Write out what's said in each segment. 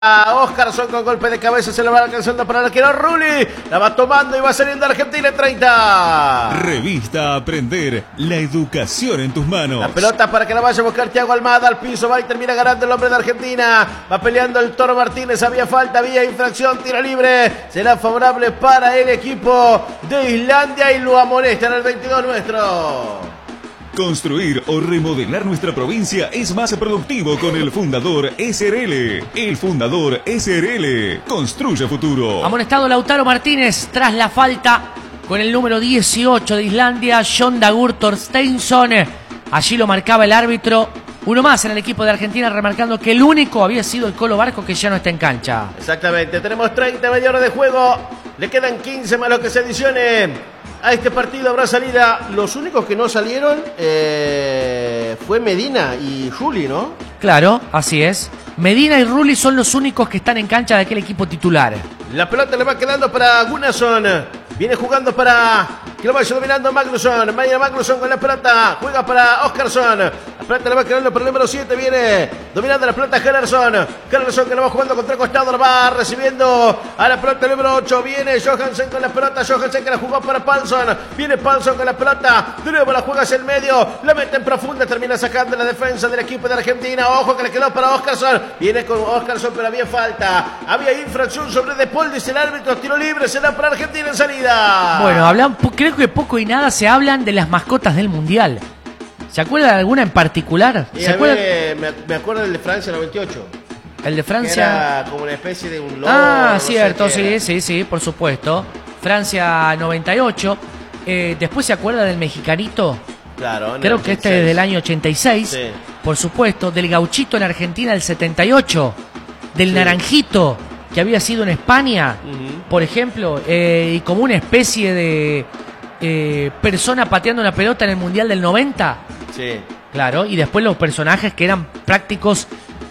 Oscarson con golpe de cabeza, se le va alcanzando para el arquero Rulli, la va tomando y va saliendo Argentina en 30. Revista Aprender, la educación en tus manos. La pelota para que la vaya a buscar Thiago Almada al piso, va y termina ganando el hombre de Argentina. Va peleando el Toro Martínez, había falta, había infracción, tiro libre. Será favorable para el equipo de Islandia y lo amonesta en el 22 nuestro. Construir o remodelar nuestra provincia es más productivo con el Fundador SRL. El Fundador SRL construye futuro. Amonestado Lautaro Martínez tras la falta con el número 18 de Islandia, John Dagur Torsteinsson. Allí lo marcaba el árbitro. Uno más en el equipo de Argentina, remarcando que el único había sido el Colo Barco, que ya no está en cancha. Exactamente, tenemos 30 media hora de juego. Le quedan 15 más lo que se adicione. A este partido habrá salida. Los únicos que no salieron fue Medina y Rulli, ¿no? Claro, así es. Medina y Rulli son los únicos que están en cancha de aquel equipo titular. La pelota le va quedando para Gunnarsson. Viene jugando para que lo vaya dominando Magnusson. Magnusson con la pelota. Juega para Oscarson. La pelota le va quedando para el número 7. Viene dominando la pelota Hellersson. Hellersson que lo va jugando contra el costado. Lo va recibiendo a la pelota el número 8. Viene Johansen con la pelota. Johansen que la jugó para Palsson. Viene Palsson con la pelota. De nuevo la juega hacia el medio. La mete en profunda. Termina sacando la defensa del equipo de Argentina. Ojo que le quedó para Oscarson. Viene con Oscarson, pero había falta. Había infracción sobre De Paul. Dice el árbitro. Tiro libre. Será para Argentina en salida. Bueno, creo que poco y nada se hablan de las mascotas del Mundial. ¿Se acuerda de alguna en particular? Me acuerdo del de Francia 98. El de Francia. Era como una especie de un lobo. Ah, no cierto, sé sí, por supuesto. Francia 98. Después se acuerda del mexicanito. Claro. Creo que este es del año 86. Sí. Por supuesto. Del gauchito en Argentina del 78. Del naranjito que había sido en España, por ejemplo, y como una especie de persona pateando una pelota en el Mundial del 90. Sí. Claro, y después los personajes que eran prácticos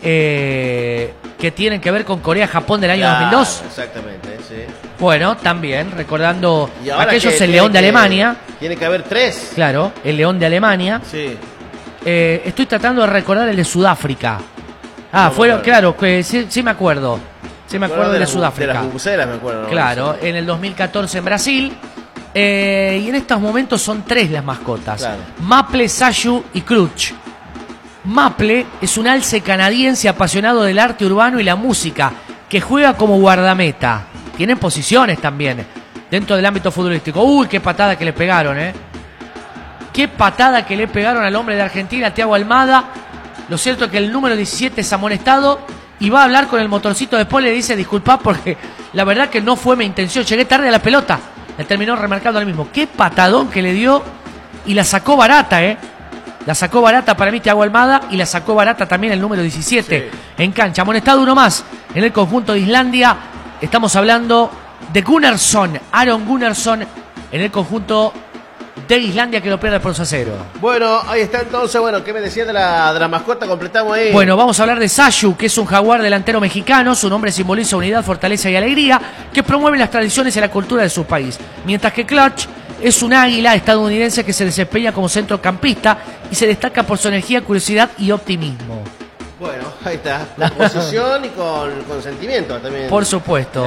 que tienen que ver con Corea-Japón del año 2002. Exactamente, sí. Bueno, también, recordando aquellos el León de Alemania. Tiene que haber 3. Claro, el León de Alemania. Sí. Estoy tratando de recordar el de Sudáfrica. Claro, sí me acuerdo. Sí, me acuerdo de Sudáfrica. De las bubucelas me acuerdo. ¿no? Claro, en el 2014 en Brasil. Y en estos momentos son 3 las mascotas. Claro. Maple, Sayu y Crutch. Maple es un alce canadiense apasionado del arte urbano y la música, que juega como guardameta. Tienen posiciones también dentro del ámbito futbolístico. Uy, qué patada que le pegaron, Qué patada que le pegaron al hombre de Argentina, Thiago Almada. Lo cierto es que el número 17 es amonestado y va a hablar con el motorcito de Paul y le dice: disculpa, porque la verdad que no fue mi intención, llegué tarde a la pelota. Le terminó remarcando al mismo. Qué patadón que le dio, y la sacó barata, La sacó barata para mí Thiago Almada, y la sacó barata también el número 17 en cancha. Amonestado uno más en el conjunto de Islandia. Estamos hablando de Gunnarsson, Aron Gunnarsson, en el conjunto de Islandia, que lo pierde por 2-0. Bueno, ahí está entonces. Bueno, ¿qué me decía de la mascota? Completamos ahí. Bueno, vamos a hablar de Sayu, que es un jaguar delantero mexicano. Su nombre simboliza unidad, fortaleza y alegría, que promueve las tradiciones y la cultura de su país. Mientras que Clutch es un águila estadounidense que se desempeña como centrocampista y se destaca por su energía, curiosidad y optimismo. Bueno, ahí está. La posición y con sentimiento también. Por supuesto.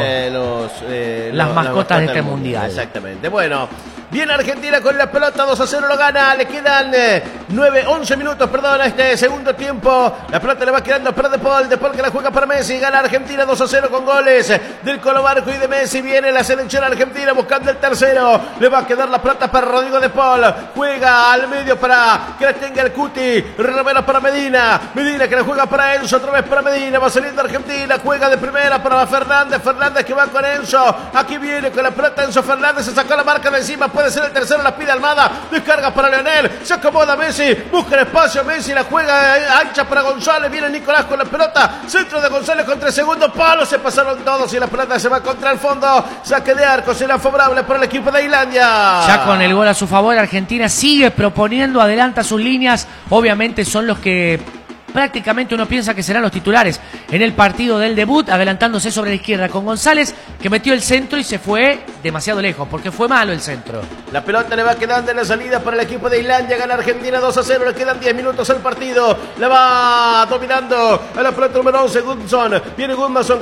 Las mascotas de este mundial. Exactamente. Bueno, viene Argentina con la pelota, 2-0 lo gana. Le quedan 11 minutos, a este segundo tiempo. La pelota le va quedando para De Paul que la juega para Messi. Gana Argentina 2-0 con goles del Colo Barco y de Messi. Viene la selección argentina buscando el tercero. Le va a quedar la pelota para Rodrigo De Paul. Juega al medio para que la tenga el Cuti. Romero para Medina. Medina que la juega para Enzo. Otra vez para Medina. Va saliendo Argentina. Juega de primera para Fernández. Fernández que va con Enzo. Aquí viene con la pelota Enzo Fernández. Se sacó la marca de encima. Puede ser el tercero. La pide Almada. Descarga para Leonel. Se acomoda Messi. Busca el espacio. Messi la juega ancha para González. Viene Nicolás con la pelota. Centro de González contra el segundo palo. Se pasaron todos y la pelota se va contra el fondo. Saque de arco. Será favorable para el equipo de Islandia. Ya con el gol a su favor, Argentina sigue proponiendo. Adelanta sus líneas. Obviamente son los que prácticamente uno piensa que serán los titulares en el partido del debut, adelantándose sobre la izquierda con González, que metió el centro y se fue demasiado lejos, porque fue malo el centro. La pelota le va quedando en la salida para el equipo de Islandia. Gana Argentina 2-0. Le quedan 10 minutos al partido. La va dominando a la pelota número 11 Gudmundsson. Viene Gudmundsson.